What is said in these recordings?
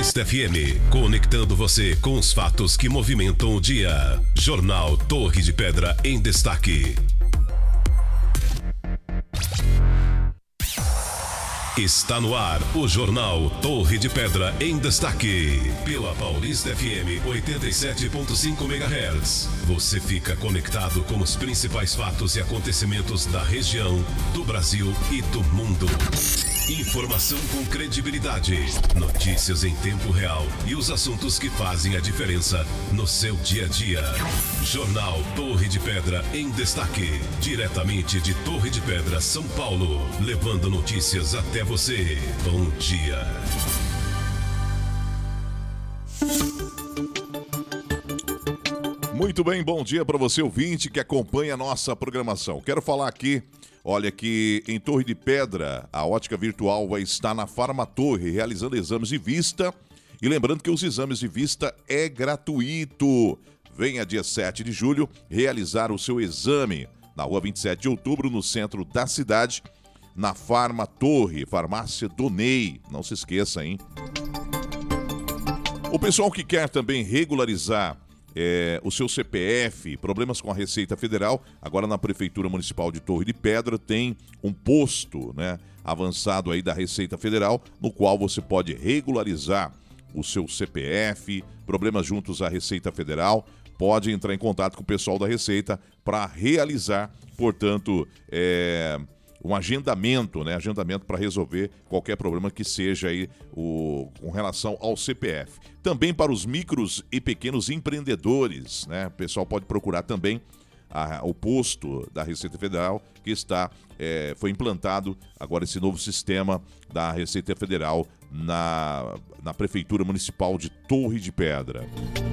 Paulista FM, conectando você com os fatos que movimentam o dia. Jornal Torre de Pedra em destaque. Está no ar o Jornal Torre de Pedra em destaque. Pela Paulista FM 87.5 MHz. Você fica conectado com os principais fatos e acontecimentos da região, do Brasil e do mundo. Informação com credibilidade, notícias em tempo real e os assuntos que fazem a diferença no seu dia a dia. Jornal Torre de Pedra em destaque, diretamente de Torre de Pedra, São Paulo, levando notícias até você. Bom dia. Muito bem, bom dia para você ouvinte que acompanha a nossa programação. Quero falar aqui, olha, que em Torre de Pedra, a ótica virtual vai estar na Farmatorre, realizando exames de vista. E lembrando que os exames de vista é gratuito. Venha dia 7 de julho realizar o seu exame na rua 27 de outubro, no centro da cidade, na Farmatorre, Farmácia do Ney. Não se esqueça, hein? O pessoal que quer também regularizar o seu CPF, problemas com a Receita Federal, agora na Prefeitura Municipal de Torre de Pedra tem um posto, né, avançado aí da Receita Federal, no qual você pode regularizar o seu CPF, problemas juntos à Receita Federal, pode entrar em contato com o pessoal da Receita para realizar, portanto, um agendamento, né? Agendamento para resolver qualquer problema que seja aí com relação ao CPF. Também para os micros e pequenos empreendedores, né? O pessoal pode procurar também o posto da Receita Federal que foi implantado agora esse novo sistema da Receita Federal na Prefeitura Municipal de Torre de Pedra.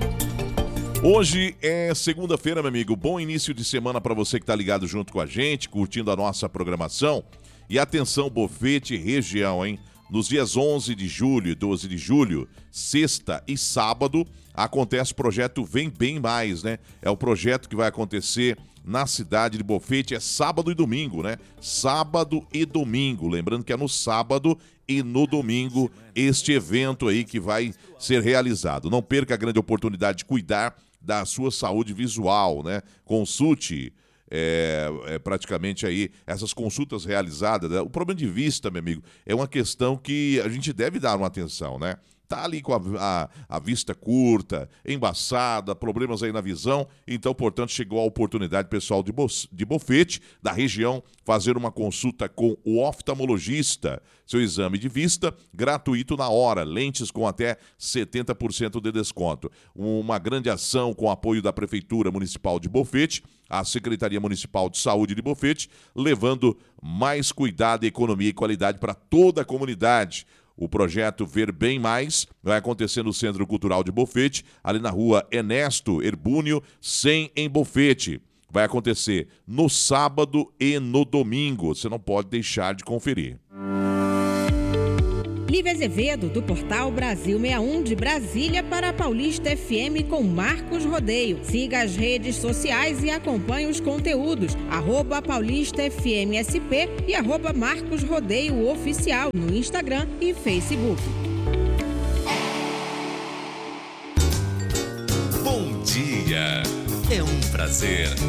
Hoje é segunda-feira, meu amigo. Bom início de semana para você que está ligado junto com a gente, curtindo a nossa programação. E atenção, Bofete região, hein? Nos dias 11 de julho e 12 de julho, sexta e sábado, acontece o projeto Vem Bem Mais, né? É o projeto que vai acontecer na cidade de Bofete, é sábado e domingo, né? Sábado e domingo. Lembrando que é no sábado e no domingo este evento aí que vai ser realizado. Não perca a grande oportunidade de cuidar da sua saúde visual, né? Consulte praticamente aí essas consultas realizadas, né? O problema de vista, meu amigo, é uma questão que a gente deve dar uma atenção, né? Tá ali com a vista curta, embaçada, problemas aí na visão. Então, portanto, chegou a oportunidade, pessoal de Bofete, da região, fazer uma consulta com o oftalmologista. Seu exame de vista gratuito na hora, lentes com até 70% de desconto. Uma grande ação com apoio da Prefeitura Municipal de Bofete, a Secretaria Municipal de Saúde de Bofete, levando mais cuidado, economia e qualidade para toda a comunidade. O projeto Ver Bem Mais vai acontecer no Centro Cultural de Bofete, ali na rua Ernesto Herbúnio, 100 em Bofete. Vai acontecer no sábado e no domingo. Você não pode deixar de conferir. Lívia Azevedo, do portal Brasil 61 de Brasília para a Paulista FM com Marcos Rodeio. Siga as redes sociais e acompanhe os conteúdos. @PaulistaFMSP e @Marcos Rodeio Oficial no Instagram e Facebook. Bom dia! É um prazer